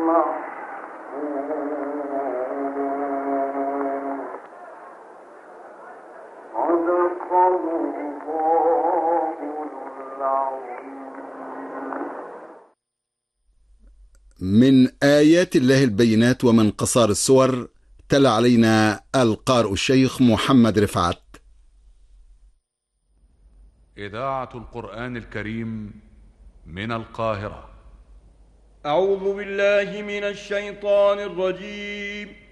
من آيات الله البينات ومن قصار السور تلا علينا القارئ الشيخ محمد رفعت. إذاعة القرآن الكريم من القاهرة. أعوذ بالله من الشيطان الرجيم.